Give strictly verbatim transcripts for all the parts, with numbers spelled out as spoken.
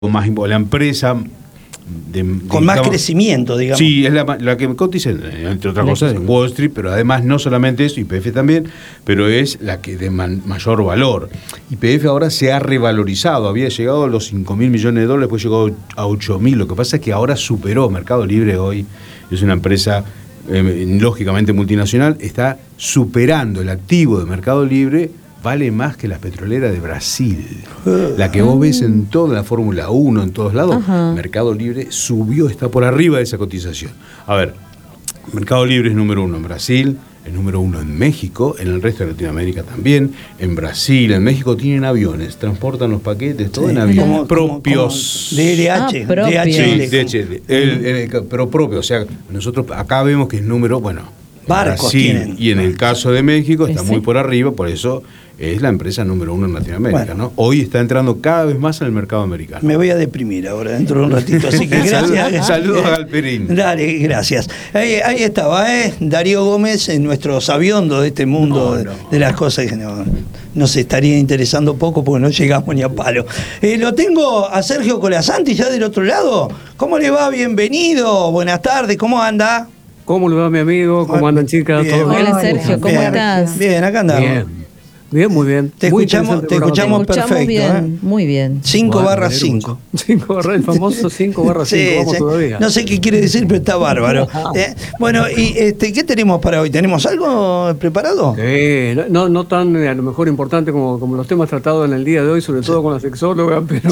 más la empresa de, de, con más digamos, crecimiento, digamos. Sí, es la, la que cotiza, entre otras cosas, en Wall Street, pero además no solamente eso, Y P F también, pero es la que de man, mayor valor. Y P F ahora se ha revalorizado, había llegado a los cinco mil millones de dólares, después llegó a ocho mil. Lo que pasa es que ahora superó Mercado Libre hoy, es una empresa eh, lógicamente multinacional, está superando el activo de Mercado Libre. Vale más que las petroleras de Brasil. La que vos ves en toda la Fórmula uno, en todos lados. Ajá. Mercado Libre subió, está por arriba de esa cotización. A ver, Mercado Libre es número uno en Brasil, es número uno en México, en el resto de Latinoamérica también. En Brasil, en México tienen aviones, transportan los paquetes, todo sí, en aviones como, propios. Como D H L. Ah, D H L. Sí, D H L. El, el, el, pero propio, o sea, nosotros acá vemos que es número, bueno, barcos Brasil, tienen. Y en el caso de México está ¿Sí? muy por arriba, por eso es la empresa número uno en Latinoamérica, bueno. ¿no? Hoy está entrando cada vez más en el mercado americano. Me voy a deprimir ahora dentro de un ratito, así que gracias. Saludos a Galperín. Dale, gracias. Ahí, ahí estaba, ¿eh? Darío Gómez, en nuestro sabiondo de este mundo, no, no. de las cosas que no, nos estaría interesando poco porque no llegamos ni a palo. Eh, lo tengo a Sergio Colasanti ya del otro lado. ¿Cómo le va? Bienvenido. Buenas tardes, ¿cómo anda? ¿Cómo le va, mi amigo? ¿Cómo andan, chicas? Bien. ¿Todo bien? Hola, Sergio, ¿cómo bien, estás? Bien, acá andamos. Bien. Bien, muy bien. Te muy escuchamos, te escuchamos, te escuchamos perfecto. Bien, ¿eh? muy bien. cinco barra cinco. cinco barra, el famoso cinco barra cinco, sí, vamos sí. todavía. No sé qué quiere decir, pero está bárbaro. ¿Eh? Bueno, y este, ¿qué tenemos para hoy? ¿Tenemos algo preparado? Sí, no, no tan a lo mejor importante como, como los temas tratados en el día de hoy, sobre todo sí. con la sexóloga, pero...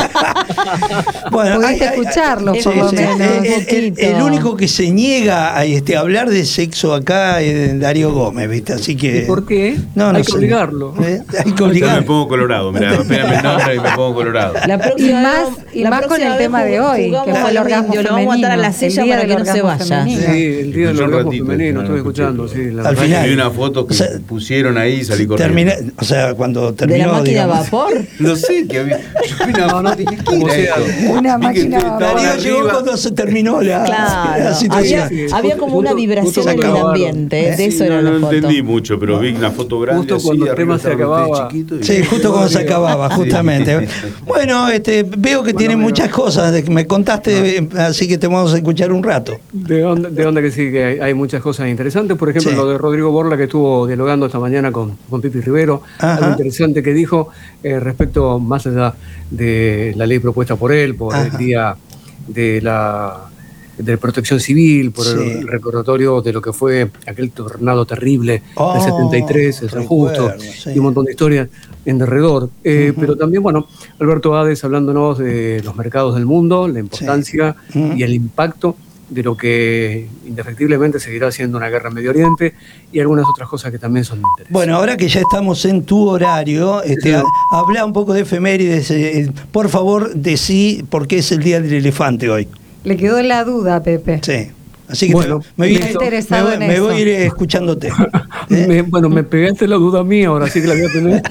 bueno, pudiste hay, escucharlo, hay, por lo menos. El, el, el único que se niega a este, hablar de sexo acá es Darío Gómez, ¿viste? Así que... ¿Y por qué? No, no hay sé. que obligarlo. ¿Eh? Hay que obligarlo. Yo me pongo colorado, mirá, espérame el nombre y me pongo colorado. La próxima, y más, y más con el tema de hoy, que fue el orgasmo femenino. Lo vamos a matar a la silla para que no se vaya. Sí, el día del orgasmo femenino, estuve escuchando. Sí, al final. Hay una foto que o sea, pusieron ahí y salí corriendo. Terminé, o sea, cuando terminó... ¿De la máquina digamos, a vapor? No sé, que había... Una, no, no, dije, como sea, una máquina a vapor. Darío llegó cuando se terminó la, claro, la situación. Había, sí, había como una vibración en el ambiente, de eso sí, era no, la no foto. No entendí mucho, pero vi una foto grande justo así, cuando el tema se acababa. Chiquito y... Sí, justo cuando se acababa, justamente. Bueno, este, veo que bueno, tiene muchas cosas de que me contaste, no. así que te vamos a escuchar un rato. De onda, de onda que sí, que hay, hay muchas cosas interesantes. Por ejemplo, sí. lo de Rodrigo Borla, que estuvo dialogando esta mañana con, con Pipi Rivero. Ajá. Algo interesante que dijo eh, respecto, más allá de la ley propuesta por él, por Ajá. el día de la... de protección civil, por sí. el recordatorio de lo que fue aquel tornado terrible oh, del setenta y tres, el San Justo, sí. y un montón de historias en derredor. Eh, uh-huh. Pero también, bueno, Alberto Hades hablándonos de los mercados del mundo, la importancia sí. uh-huh. y el impacto de lo que indefectiblemente seguirá siendo una guerra en Medio Oriente y algunas otras cosas que también son de interés. Bueno, ahora que ya estamos en tu horario, este, sí. habla un poco de efemérides. Eh, por favor, decí por qué es el Día del Elefante hoy. Le quedó la duda, Pepe. Sí. Así que bueno, me, me, voy, me, voy, me voy a ir escuchándote. ¿Eh? Me, bueno, me pegaste la duda mía, ahora sí que la voy a tener.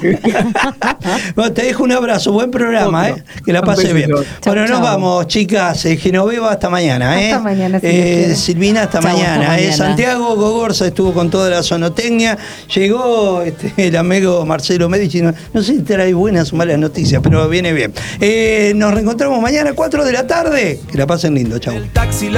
Bueno, te dejo un abrazo, buen programa, ¿eh? Que la pase bien. Chau, bueno, chau. Nos vamos, chicas. Eh, Genoveva, hasta mañana. ¿eh? Hasta mañana. Si eh, Silvina, hasta chau, mañana. Hasta eh. mañana. Santiago Gogorza estuvo con toda la sonotecnia. Llegó este, el amigo Marcelo Medici. No, no sé si trae buenas o malas noticias, pero viene bien. Eh, nos reencontramos mañana a cuatro de la tarde. Que la pasen lindo. Chau.